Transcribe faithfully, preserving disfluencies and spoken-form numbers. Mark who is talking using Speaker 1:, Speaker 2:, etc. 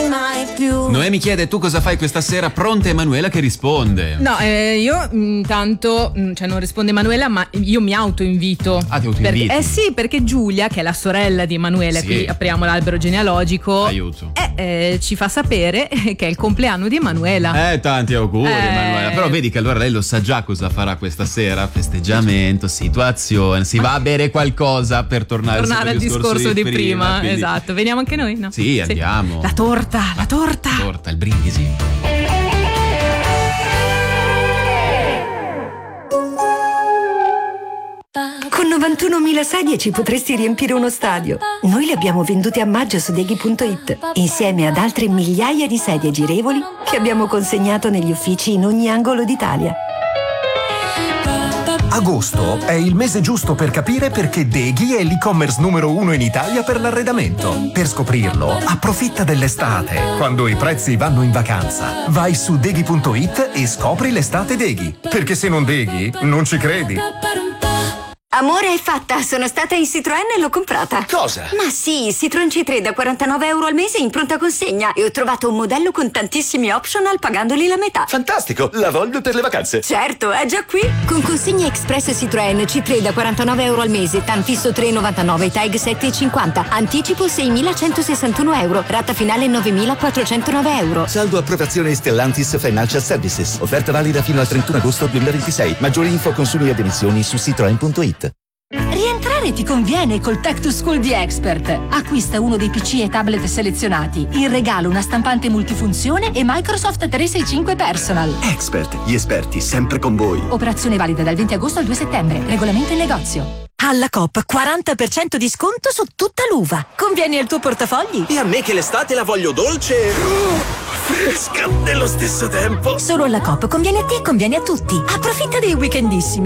Speaker 1: mai più.
Speaker 2: Noemi chiede: tu cosa fai questa sera? Pronta Emanuela che risponde.
Speaker 3: No, eh, io intanto, cioè non risponde Emanuela, ma io mi autoinvito.
Speaker 2: Ah, ti autoinviti?
Speaker 3: Perché, eh sì, perché Giulia, che è la sorella di Emanuele,
Speaker 2: Sì.
Speaker 3: qui apriamo l'albero genealogico.
Speaker 2: Aiuto.
Speaker 3: Eh, eh, ci fa sapere che è il compleanno di Emanuela.
Speaker 2: Eh, tanti auguri,
Speaker 3: Eh.
Speaker 2: Emanuela. Però vedi che allora lei lo sa già cosa farà questa sera. Festeggiamento, situazione. Si va a bere qualcosa per tornare,
Speaker 3: Tornare al discorso di prima,
Speaker 2: quindi-
Speaker 3: esatto. Veniamo anche noi, no?
Speaker 2: Sì, andiamo.
Speaker 3: La torta, la torta.
Speaker 2: Torta, il brindisi.
Speaker 4: Con novantunomila sedie ci potresti riempire uno stadio. Noi le abbiamo vendute a maggio su Deghi punto it, insieme ad altre migliaia di sedie girevoli che abbiamo consegnato negli uffici in ogni angolo d'Italia.
Speaker 5: Agosto è il mese giusto per capire perché Deghi è l'e-commerce numero uno in Italia per l'arredamento. Per scoprirlo, approfitta dell'estate, quando i prezzi vanno in vacanza. Vai su Deghi punto it e scopri l'estate Deghi. Perché se non Deghi, non ci credi.
Speaker 4: Amore, è fatta. Sono stata in Citroën e l'ho comprata.
Speaker 6: Cosa?
Speaker 4: Ma sì, Citroën C tre da quarantanove euro al mese in pronta consegna. E ho trovato un modello con tantissimi optional pagandoli la metà.
Speaker 6: Fantastico, la voglio per le vacanze.
Speaker 4: Certo, è già qui. Con consegna express Citroën C tre da quarantanove euro al mese, TAN fisso tre virgola novantanove, TAG sette virgola cinquanta, anticipo seimilacentosessantuno euro, rata finale novemilaquattrocentonove euro.
Speaker 6: Saldo approvazione Stellantis Financial Services. Offerta valida fino al trentuno agosto duemilaventisei. Maggiori info, consumi ed emissioni su Citroën punto it.
Speaker 7: Rientrare ti conviene col Tech to School di Expert. Acquista uno dei P C e tablet selezionati. In regalo una stampante multifunzione e Microsoft trecentosessantacinque Personal.
Speaker 6: Expert, gli esperti sempre con voi.
Speaker 7: Operazione valida dal venti agosto al due settembre. Regolamento in negozio.
Speaker 8: Alla Coop quaranta per cento di sconto su tutta l'uva. Conviene al tuo portafogli?
Speaker 9: E a me che l'estate la voglio dolce, fresca nello stesso tempo.
Speaker 8: Solo alla Coop conviene a te e conviene a tutti. Approfitta dei weekendissimi.